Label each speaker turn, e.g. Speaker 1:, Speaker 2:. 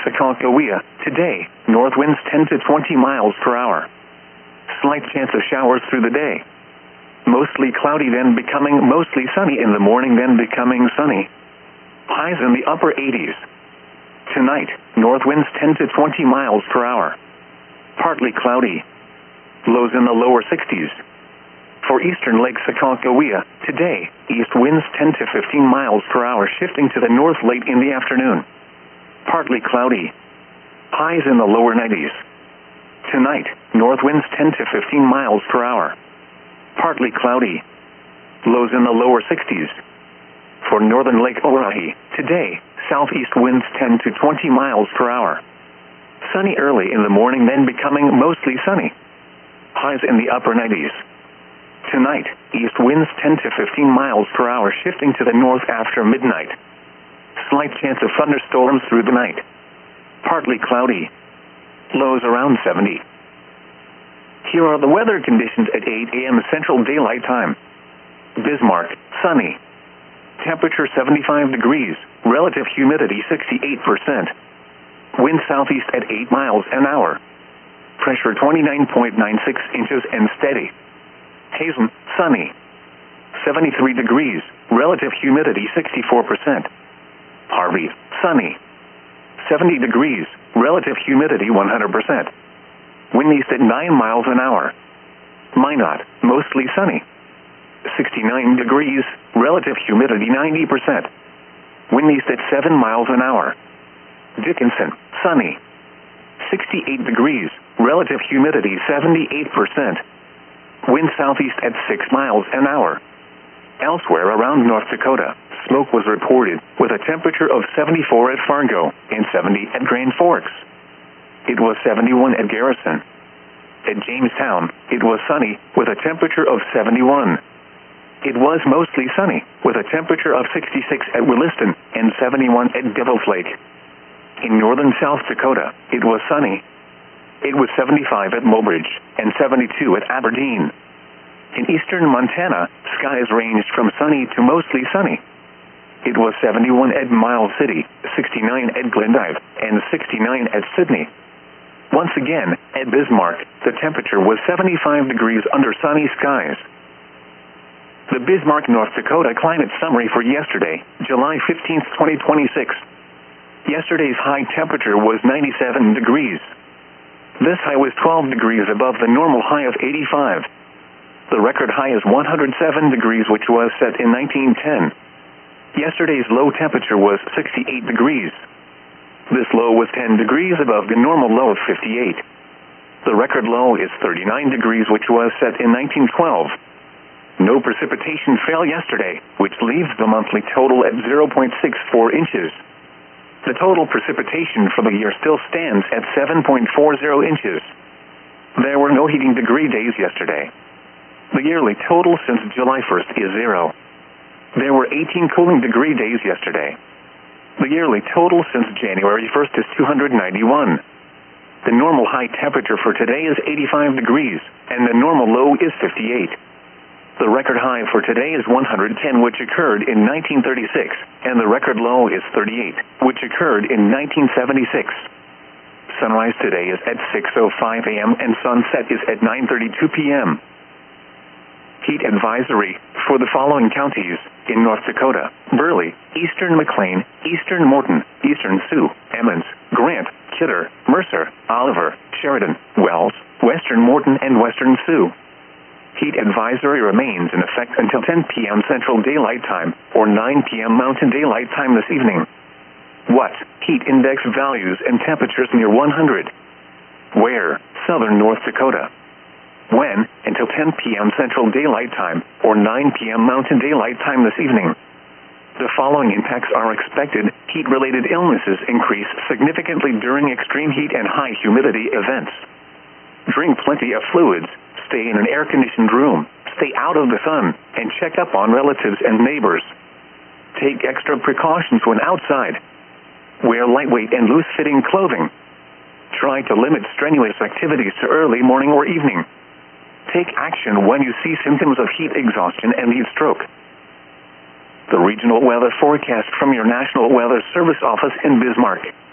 Speaker 1: Aconcagua. Today, north winds 10 to 20 miles per hour. Slight chance of showers through the day. Mostly cloudy, then becoming mostly sunny in the morning, then becoming sunny. Highs in the upper 80s. Tonight, north winds 10 to 20 miles per hour. Partly cloudy. Lows in the lower 60s. For eastern Lake Aconcagua, today, east winds 10 to 15 miles per hour, shifting to the north late in the afternoon. Partly cloudy. Highs in the lower 90s. Tonight, north winds 10 to 15 miles per hour. Partly cloudy. Lows in the lower 60s. For northern Lake Orohi, today, southeast winds 10 to 20 miles per hour. Sunny early in the morning, then becoming mostly sunny. Highs in the upper 90s. Tonight, east winds 10 to 15 miles per hour, shifting to the north after midnight. Slight chance of thunderstorms through the night. Partly cloudy. Lows around 70. Here are the weather conditions at 8 a.m. Central Daylight Time. Bismarck, sunny. Temperature 75 degrees, relative humidity 68%. Wind southeast at 8 miles an hour. Pressure 29.96 inches and steady. Hazen, sunny. 73 degrees, relative humidity 64%. Harvey, sunny. 70 degrees, relative humidity 100%. Wind east at 9 miles an hour. Minot, mostly sunny. 69 degrees, relative humidity 90%. Wind east at 7 miles an hour. Dickinson, sunny. 68 degrees, relative humidity 78%. Wind southeast at 6 miles an hour. Elsewhere around North Dakota, smoke was reported with a temperature of 74 at Fargo and 70 at Grand Forks. It was 71 at Garrison. At Jamestown, it was sunny with a temperature of 71. It was mostly sunny with a temperature of 66 at Williston and 71 at Devil's Lake. In northern South Dakota, it was sunny. It was 75 at Mobridge and 72 at Aberdeen. In eastern Montana, skies ranged from sunny to mostly sunny. It was 71 at Miles City, 69 at Glendive, and 69 at Sydney. Once again, at Bismarck, the temperature was 75 degrees under sunny skies. The Bismarck, North Dakota climate summary for yesterday, July 15, 2026. Yesterday's high temperature was 97 degrees. This high was 12 degrees above the normal high of 85. The record high is 107 degrees, which was set in 1910. Yesterday's low temperature was 68 degrees. This low was 10 degrees above the normal low of 58. The record low is 39 degrees, which was set in 1912. No precipitation fell yesterday, which leaves the monthly total at 0.64 inches. The total precipitation for the year still stands at 7.40 inches. There were no heating degree days yesterday. The yearly total since July 1st is 0. There were 18 cooling degree days yesterday. The yearly total since January 1st is 291. The normal high temperature for today is 85 degrees, and the normal low is 58. The record high for today is 110, which occurred in 1936, and the record low is 38, which occurred in 1976. Sunrise today is at 6:05 a.m. and sunset is at 9:32 p.m. Heat advisory for the following counties in North Dakota: Burley, eastern McLean, eastern Morton, eastern Sioux, Emmons, Grant, Kidder, Mercer, Oliver, Sheridan, Wells, western Morton, and western Sioux. Heat advisory remains in effect until 10 p.m. Central Daylight Time or 9 p.m. Mountain Daylight Time this evening. What? Heat index values and temperatures near 100. Where? Southern North Dakota. When? Until 10 p.m. Central Daylight Time or 9 p.m. Mountain Daylight Time this evening. The following impacts are expected. Heat-related illnesses increase significantly during extreme heat and high humidity events. Drink plenty of fluids. Stay in an air-conditioned room. Stay out of the sun and check up on relatives and neighbors. Take extra precautions when outside. Wear lightweight and loose-fitting clothing. Try to limit strenuous activities to early morning or evening. Take action when you see symptoms of heat exhaustion and heat stroke. The regional weather forecast from your National Weather Service office in Bismarck.